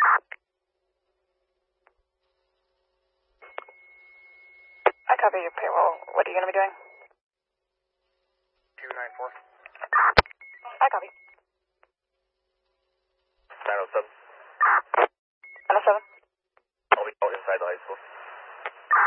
I copy your payroll. What are you going to be doing? 294. I copy. 907.